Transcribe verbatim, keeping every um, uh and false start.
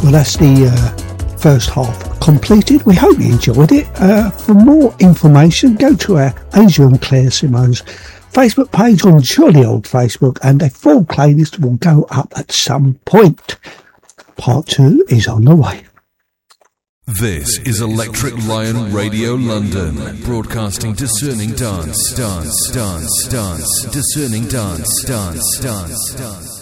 Well, that's the uh, first half completed. We hope you enjoyed it. Uh, for more information, go to our Angel and Claire Simone's Facebook page on Jolly Old Facebook, and a full playlist will go up at some point. Part two is on the way. This is Electric Lion Radio London, broadcasting discerning dance, dance, dance, dance, discerning dance, dance, dance, dance.